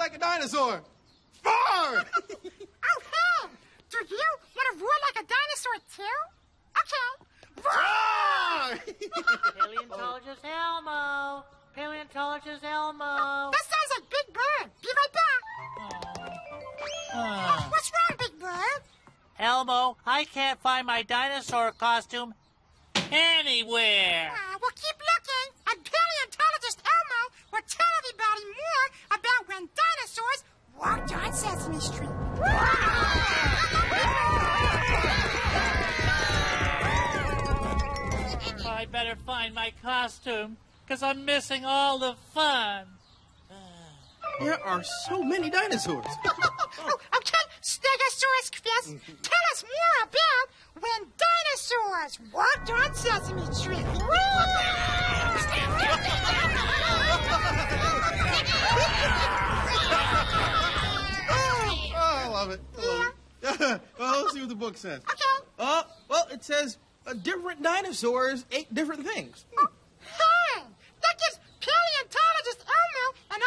like a dinosaur. Far! Oh, hey! Do you want to roar like a dinosaur, too? Okay. Roar! Paleontologist Elmo. Paleontologist Elmo. That sounds like Big Bird. Be right back. What's wrong, Big Bird? Elmo, I can't find my dinosaur costume anywhere. Well, keep looking, and paleontologist Elmo will tell everybody more about when dinosaurs walked on Sesame Street. I better find my costume, because I'm missing all the fun. There are so many dinosaurs. Okay, Stegosaurus Chris, tell us more about when dinosaurs walked on Sesame Street. Oh, I love it. Well, let's see what the book says. Okay. Well, it says different dinosaurs ate different things.